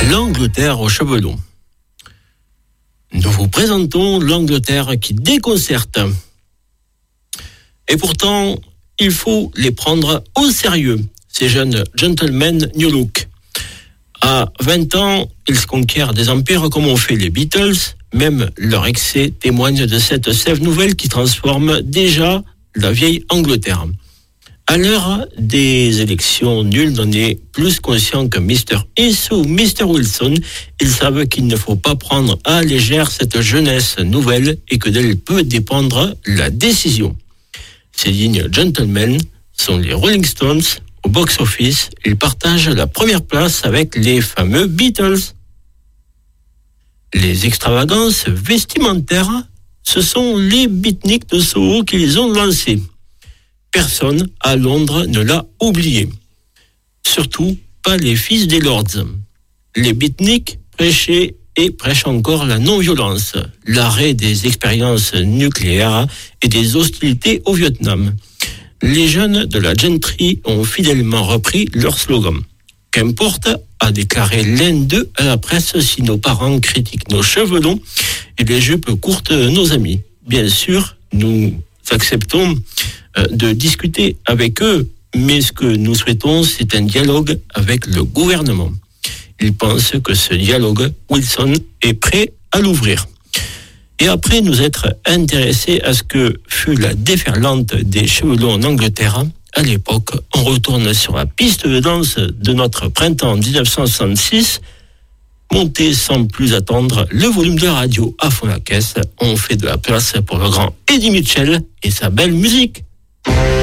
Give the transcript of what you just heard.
L'Angleterre aux cheveux longs. Nous vous présentons l'Angleterre qui déconcerte. Et pourtant, il faut les prendre au sérieux, ces jeunes gentlemen New Look. À 20 ans, ils conquièrent des empires comme ont fait les Beatles. Même leur excès témoigne de cette sève nouvelle qui transforme déjà la vieille Angleterre. À l'heure des élections, nul n'en est plus conscient que Mr. Hiss ou Mr. Wilson. Ils savent qu'il ne faut pas prendre à la légère cette jeunesse nouvelle et que d'elle peut dépendre la décision. Ces dignes gentlemen sont les Rolling Stones. Au box-office, ils partagent la première place avec les fameux Beatles. Les extravagances vestimentaires, ce sont les beatniks de Soho qui les ont lancées. Personne à Londres ne l'a oublié. Surtout pas les fils des Lords. Les beatniks prêchaient et prêchent encore la non-violence, l'arrêt des expériences nucléaires et des hostilités au Vietnam. Les jeunes de la gentry ont fidèlement repris leur slogan. Qu'importe, a déclaré l'un d'eux à la presse, si nos parents critiquent nos cheveux longs et les jupes courtes de nos amis. Bien sûr, nous acceptons de discuter avec eux, mais ce que nous souhaitons, c'est un dialogue avec le gouvernement. Ils pensent que ce dialogue, Wilson est prêt à l'ouvrir. Et après nous être intéressés à ce que fut la déferlante des cheveux longs en Angleterre, à l'époque, on retourne sur la piste de danse de notre printemps 1966. Montez sans plus attendre le volume de la radio à fond la caisse. On fait de la place pour le grand Eddie Mitchell et sa belle musique.